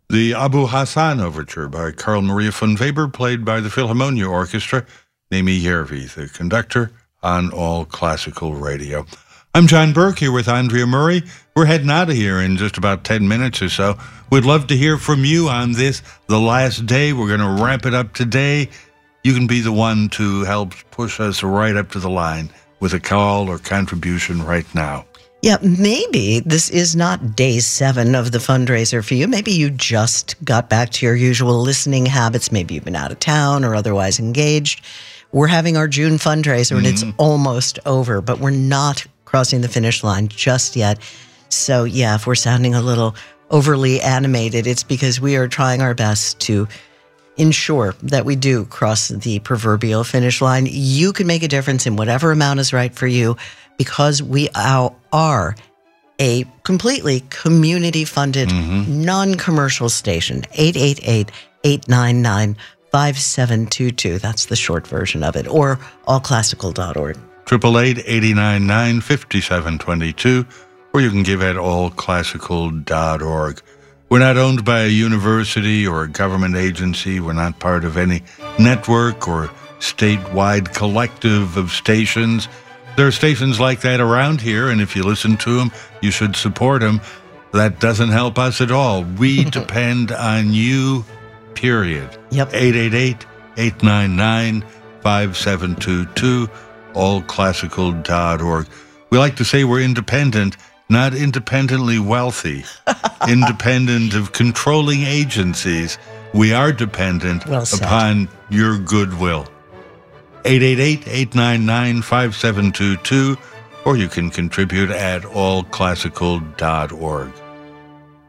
The Abu Hassan Overture by Carl Maria von Weber, played by the Philharmonia Orchestra, Naomi Järvi, the conductor, on All Classical Radio. I'm John Burke here with Andrea Murray. We're heading out of here in just about 10 minutes or so. We'd love to hear from you on this, the last day. We're going to wrap it up today. You can be the one to help push us right up to the line with a call or contribution right now. Yeah, maybe this is not day 7 of the fundraiser for you. Maybe you just got back to your usual listening habits. Maybe you've been out of town or otherwise engaged. We're having our June fundraiser, and it's almost over, but we're not crossing the finish line just yet. So, yeah, if we're sounding a little overly animated, it's because we are trying our best to ensure that we do cross the proverbial finish line. You can make a difference in whatever amount is right for you, because we are a completely community-funded, non-commercial station. 888-899-5722. That's the short version of it. Or allclassical.org. 888-899-5722. Or you can give at allclassical.org. We're not owned by a university or a government agency. We're not part of any network or statewide collective of stations. There are stations like that around here, and if you listen to them, you should support them. That doesn't help us at all. We depend on you, period. Yep. 888-899-5722, allclassical.org. We like to say we're independent, not independently wealthy, independent of controlling agencies. We are dependent upon your goodwill. 888-899-5722, or you can contribute at allclassical.org.